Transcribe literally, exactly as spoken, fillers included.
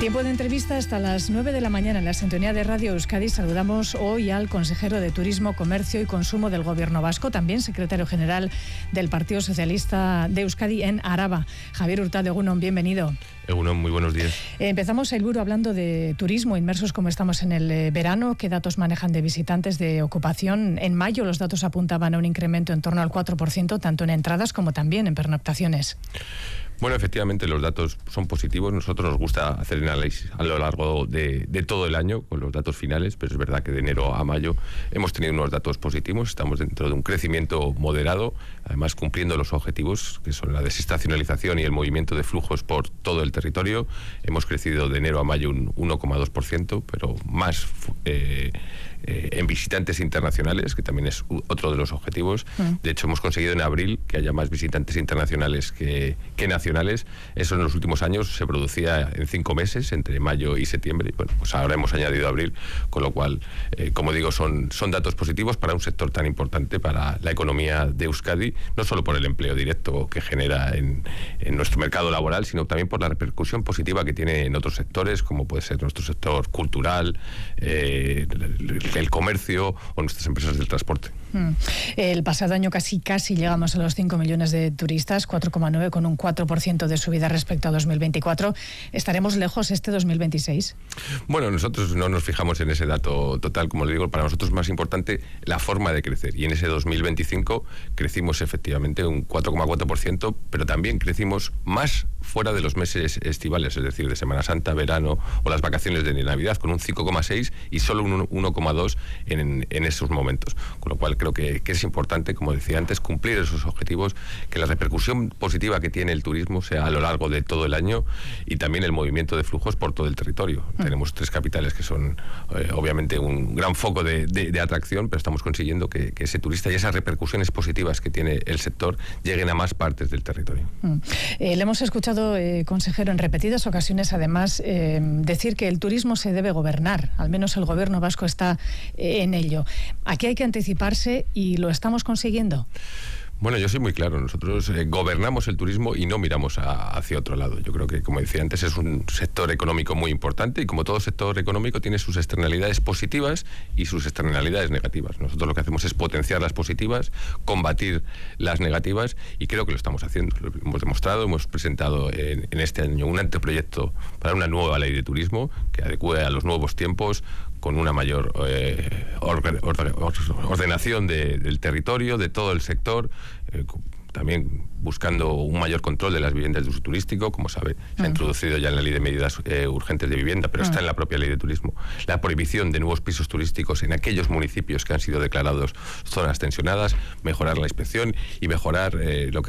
Tiempo de entrevista hasta las nueve de la mañana en la sintonía de Radio Euskadi. Saludamos hoy al consejero de Turismo, Comercio y Consumo del Gobierno Vasco, también secretario general del Partido Socialista de Euskadi en Araba, Javier Hurtado. Egunon, bienvenido. Egunon, muy buenos días. Eh, empezamos, Sailburu, hablando de turismo, inmersos como estamos en el eh, verano. ¿Qué datos manejan de visitantes, de ocupación? En mayo los datos apuntaban a un incremento en torno al cuatro por ciento, tanto en entradas como también en pernoctaciones. Bueno, efectivamente los datos son positivos. Nosotros nos gusta hacer análisis a lo largo de, de todo el año con los datos finales, pero es verdad que de enero a mayo hemos tenido unos datos positivos. Estamos dentro de un crecimiento moderado, además cumpliendo los objetivos que son la desestacionalización y el movimiento de flujos por todo el territorio. Hemos crecido de enero a mayo un uno coma dos por ciento, pero más eh, eh, en visitantes internacionales, que también es otro de los objetivos. Mm. De hecho, hemos conseguido en abril que haya más visitantes internacionales que, que nacionales. Eso en los últimos años se producía en cinco meses, entre mayo y septiembre. Y bueno, pues ahora hemos añadido abril, con lo cual, eh, como digo, son, son datos positivos para un sector tan importante para la economía de Euskadi, no solo por el empleo directo que genera en, en nuestro mercado laboral, sino también por la repercusión positiva que tiene en otros sectores, como puede ser nuestro sector cultural, eh, el, el comercio o nuestras empresas del transporte. Mm. El pasado año casi casi llegamos a los cinco millones de turistas, cuatro coma nueve, con un cuatro por ciento de subida respecto a dos mil veinticuatro. ¿Estaremos lejos este dos mil veintiséis? Bueno, nosotros no nos fijamos en ese dato total, como le digo, para nosotros es más importante la forma de crecer. Y en ese dos mil veinticinco crecimos efectivamente un cuatro coma cuatro por ciento, pero también crecimos más fuera de los meses estivales, es decir, de Semana Santa, verano o las vacaciones de Navidad, con un cinco coma seis y solo un uno coma dos en, en esos momentos. Con lo cual creo que, que es importante, como decía antes, cumplir esos objetivos, que la repercusión positiva que tiene el turismo sea a lo largo de todo el año y también el movimiento de flujos por todo el territorio. Mm. Tenemos tres capitales que son eh, obviamente un gran foco de, de, de atracción, pero estamos consiguiendo que, que ese turista y esas repercusiones positivas que tiene el sector lleguen a más partes del territorio. Mm. Eh, le hemos escuchado, eh, consejero, en repetidas ocasiones, además, eh, decir que el turismo se debe gobernar. Al menos el gobierno vasco está eh, en ello. Aquí hay que anticiparse y lo estamos consiguiendo. Bueno, yo soy muy claro, nosotros eh, gobernamos el turismo y no miramos a, hacia otro lado. Yo creo que, como decía antes, es un sector económico muy importante y como todo sector económico tiene sus externalidades positivas y sus externalidades negativas. Nosotros lo que hacemos es potenciar las positivas, combatir las negativas y creo que lo estamos haciendo. Lo hemos demostrado, hemos presentado en, en este año un anteproyecto para una nueva ley de turismo que adecue a los nuevos tiempos, con una mayor eh, orde, orde, ordenación de, del territorio, de todo el sector, eh, también buscando un mayor control de las viviendas de uso turístico. Como sabe, se ha introducido ya en la ley de medidas eh, urgentes de vivienda, pero está en la propia ley de turismo. La prohibición de nuevos pisos turísticos en aquellos municipios que han sido declarados zonas tensionadas, mejorar la inspección y mejorar eh, lo que